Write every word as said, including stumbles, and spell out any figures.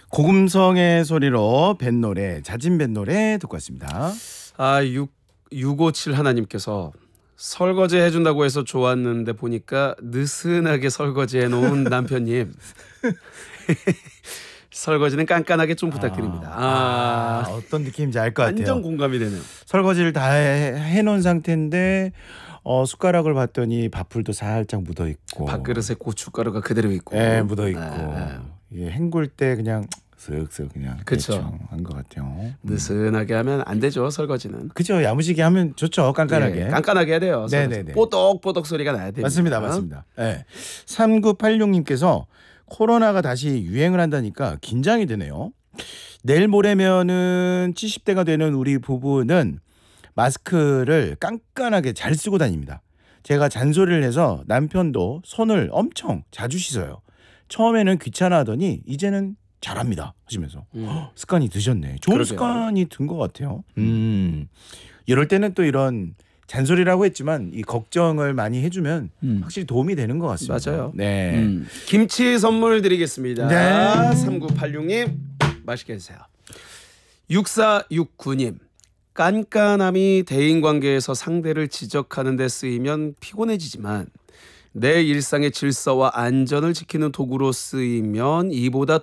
고금성의 소리로 뱃노래, 자진 뱃노래 듣고 왔습니다. 아, 육, 육오칠 하나님께서 설거지 해준다고 해서 좋았는데 보니까 느슨하게 설거지 해놓은 남편님. 설거지는 깐깐하게 좀 부탁드립니다. 아, 아, 어떤 느낌인지 알 것 같아요. 완전 공감이 되네요. 설거지를 다 해, 해놓은 상태인데 어, 숟가락을 봤더니 밥풀도 살짝 묻어 있고, 밥그릇에 고춧가루가 그대로 있고. 예, 묻어 있고, 네. 예, 헹굴 때 그냥 쓱쓱 그냥 그쵸. 한 것 같아요. 음. 느슨하게 하면 안 되죠, 설거지는. 그죠, 야무지게 하면 좋죠, 깐깐하게. 예, 깐깐하게 해야 돼요. 네네네. 뽀독뽀독 소리가 나야 됩니다. 맞습니다, 맞습니다. 예. 삼구팔육님께서 코로나가 다시 유행을 한다니까 긴장이 되네요. 내일 모레면은 칠십 대가 되는 우리 부부는 마스크를 깐깐하게 잘 쓰고 다닙니다. 제가 잔소리를 해서 남편도 손을 엄청 자주 씻어요. 처음에는 귀찮아하더니 이제는 잘합니다 하시면서 음. 허, 습관이 드셨네. 좋은 그러게요. 습관이 든 것 같아요. 음, 이럴 때는 또 이런 잔소리라고 했지만 이 걱정을 많이 해주면 음. 확실히 도움이 되는 것 같습니다. 맞아요. 네. 음. 김치 선물 드리겠습니다. 네. 삼구팔육님 맛있게 드세요. 육사육구님 깐깐함이 대인관계에서 상대를 지적하는 데 쓰이면 피곤해지지만 내 일상의 질서와 안전을 지키는 도구로 쓰이면 이보다